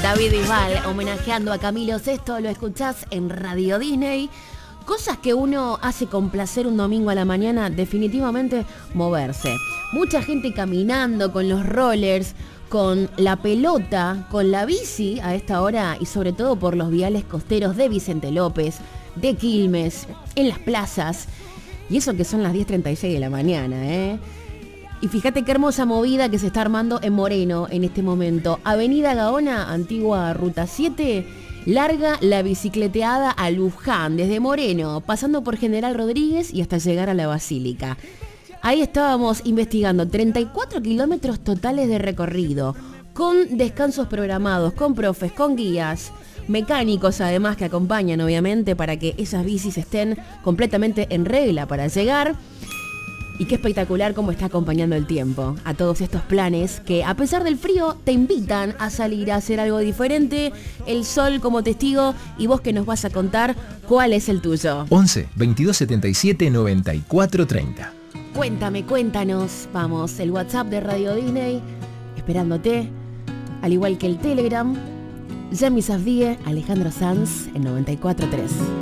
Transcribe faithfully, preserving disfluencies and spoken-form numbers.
David Bisbal homenajeando a Camilo Sesto, lo escuchás en Radio Disney. Cosas que uno hace con placer un domingo a la mañana, definitivamente moverse. Mucha gente caminando con los rollers, con la pelota, con la bici a esta hora y sobre todo por los viales costeros de Vicente López, de Quilmes, en las plazas. Y eso que son las diez treinta y seis de la mañana, ¿eh? Y fíjate qué hermosa movida que se está armando en Moreno en este momento. Avenida Gaona, antigua Ruta siete, larga la bicicleteada a Luján, desde Moreno, pasando por General Rodríguez y hasta llegar a la Basílica. Ahí estábamos investigando treinta y cuatro kilómetros totales de recorrido, con descansos programados, con profes, con guías, mecánicos además que acompañan obviamente para que esas bicis estén completamente en regla para llegar. Y qué espectacular cómo está acompañando el tiempo a todos estos planes que, a pesar del frío, te invitan a salir a hacer algo diferente. El sol como testigo y vos que nos vas a contar cuál es el tuyo. once, veintidós setenta y siete, noventa y cuatro treinta. Cuéntame, cuéntanos. Vamos, el WhatsApp de Radio Disney, esperándote. Al igual que el Telegram. Yami Safdie, Alejandro Sanz en noventa y cuatro tres.